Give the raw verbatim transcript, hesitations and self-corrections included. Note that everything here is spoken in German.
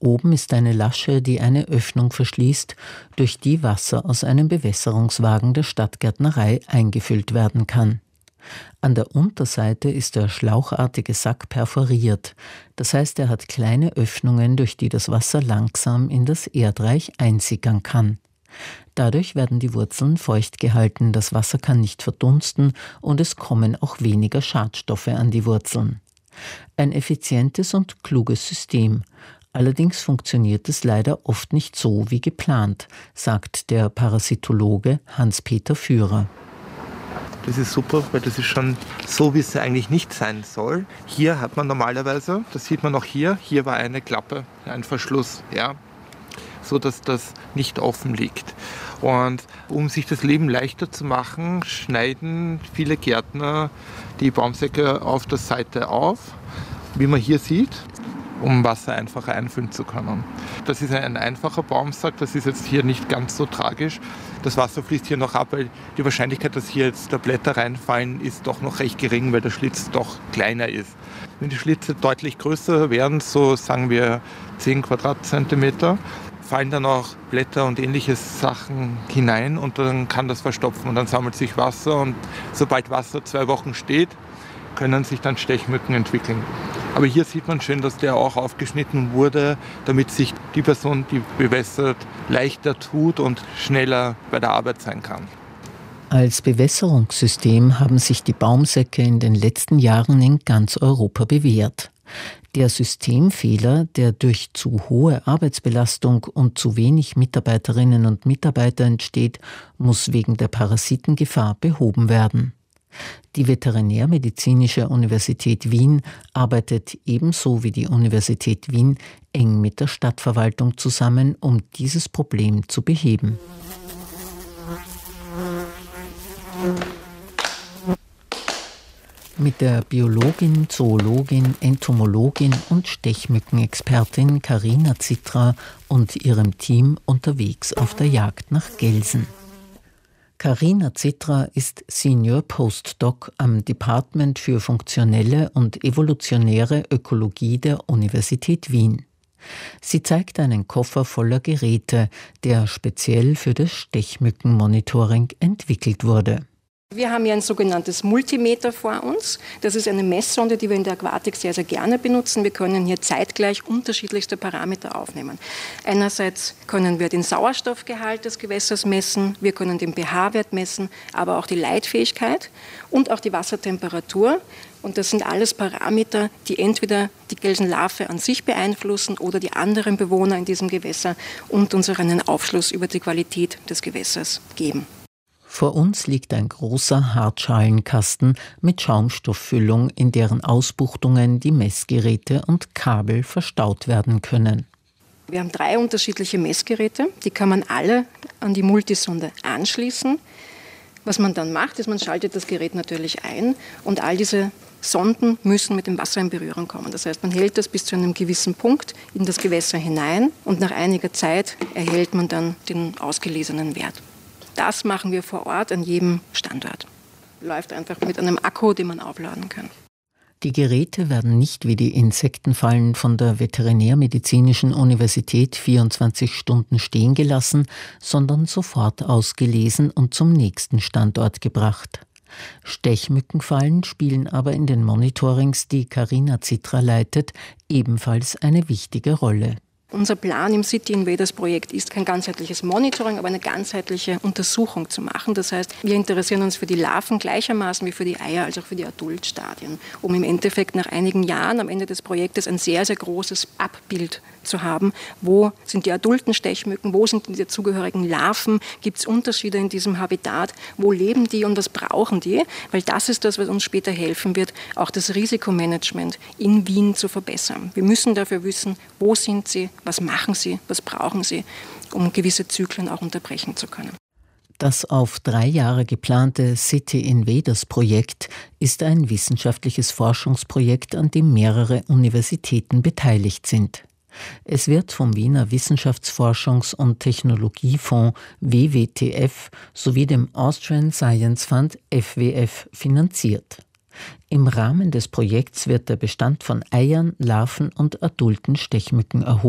Oben ist eine Lasche, die eine Öffnung verschließt, durch die Wasser aus einem Bewässerungswagen der Stadtgärtnerei eingefüllt werden kann. An der Unterseite ist der schlauchartige Sack perforiert, das heißt, er hat kleine Öffnungen, durch die das Wasser langsam in das Erdreich einsickern kann. Dadurch werden die Wurzeln feucht gehalten, das Wasser kann nicht verdunsten und es kommen auch weniger Schadstoffe an die Wurzeln. Ein effizientes und kluges System. Allerdings funktioniert es leider oft nicht so wie geplant, sagt der Parasitologe Hans-Peter Führer. Das ist super, weil das ist schon so, wie es eigentlich nicht sein soll. Hier hat man normalerweise, das sieht man auch hier, hier war eine Klappe, ein Verschluss, ja, so dass das nicht offen liegt. Und um sich das Leben leichter zu machen, schneiden viele Gärtner die Baumsäcke auf der Seite auf, wie man hier sieht, um Wasser einfacher einfüllen zu können. Das ist ein einfacher Baumsack, das ist jetzt hier nicht ganz so tragisch. Das Wasser fließt hier noch ab, weil die Wahrscheinlichkeit, dass hier jetzt da Blätter reinfallen, ist doch noch recht gering, weil der Schlitz doch kleiner ist. Wenn die Schlitze deutlich größer werden, so sagen wir zehn Quadratzentimeter, fallen dann auch Blätter und ähnliche Sachen hinein und dann kann das verstopfen und dann sammelt sich Wasser und sobald Wasser zwei Wochen steht, können sich dann Stechmücken entwickeln. Aber hier sieht man schön, dass der auch aufgeschnitten wurde, damit sich die Person, die bewässert, leichter tut und schneller bei der Arbeit sein kann. Als Bewässerungssystem haben sich die Baumsäcke in den letzten Jahren in ganz Europa bewährt. Der Systemfehler, der durch zu hohe Arbeitsbelastung und zu wenig Mitarbeiterinnen und Mitarbeiter entsteht, muss wegen der Parasitengefahr behoben werden. Die Veterinärmedizinische Universität Wien arbeitet ebenso wie die Universität Wien eng mit der Stadtverwaltung zusammen, um dieses Problem zu beheben. Mit der Biologin, Zoologin, Entomologin und Stechmückenexpertin Carina Zitra und ihrem Team unterwegs auf der Jagd nach Gelsen. Carina Zitra ist Senior Postdoc am Department für funktionelle und evolutionäre Ökologie der Universität Wien. Sie zeigt einen Koffer voller Geräte, der speziell für das Stechmückenmonitoring entwickelt wurde. Wir haben hier ein sogenanntes Multimeter vor uns. Das ist eine Messsonde, die wir in der Aquatik sehr, sehr gerne benutzen. Wir können hier zeitgleich unterschiedlichste Parameter aufnehmen. Einerseits können wir den Sauerstoffgehalt des Gewässers messen, wir können den pH-Wert messen, aber auch die Leitfähigkeit und auch die Wassertemperatur. Und das sind alles Parameter, die entweder die Gelsenlarve an sich beeinflussen oder die anderen Bewohner in diesem Gewässer und uns auch einen Aufschluss über die Qualität des Gewässers geben. Vor uns liegt ein großer Hartschalenkasten mit Schaumstofffüllung, in deren Ausbuchtungen die Messgeräte und Kabel verstaut werden können. Wir haben drei unterschiedliche Messgeräte, die kann man alle an die Multisonde anschließen. Was man dann macht, ist, man schaltet das Gerät natürlich ein und all diese Sonden müssen mit dem Wasser in Berührung kommen. Das heißt, man hält das bis zu einem gewissen Punkt in das Gewässer hinein und nach einiger Zeit erhält man dann den ausgelesenen Wert. Das machen wir vor Ort an jedem Standort. Läuft einfach mit einem Akku, den man aufladen kann. Die Geräte werden nicht wie die Insektenfallen von der Veterinärmedizinischen Universität vierundzwanzig Stunden stehen gelassen, sondern sofort ausgelesen und zum nächsten Standort gebracht. Stechmückenfallen spielen aber in den Monitorings, die Carina Zitra leitet, ebenfalls eine wichtige Rolle. Unser Plan im City Invaders Projekt ist kein ganzheitliches Monitoring, aber eine ganzheitliche Untersuchung zu machen. Das heißt, wir interessieren uns für die Larven gleichermaßen wie für die Eier, als auch für die Adultstadien, um im Endeffekt nach einigen Jahren am Ende des Projektes ein sehr, sehr großes Abbild zu haben. Wo sind die adulten Stechmücken, wo sind die dazugehörigen Larven, gibt es Unterschiede in diesem Habitat, wo leben die und was brauchen die? Weil das ist das, was uns später helfen wird, auch das Risikomanagement in Wien zu verbessern. Wir müssen dafür wissen, wo sind sie, was machen sie, was brauchen sie, um gewisse Zyklen auch unterbrechen zu können. Das auf drei Jahre geplante City Invaders Projekt ist ein wissenschaftliches Forschungsprojekt, an dem mehrere Universitäten beteiligt sind. Es wird vom Wiener Wissenschaftsforschungs- und Technologiefonds W W T F sowie dem Austrian Science Fund F W F finanziert. Im Rahmen des Projekts wird der Bestand von Eiern, Larven und adulten Stechmücken erhoben.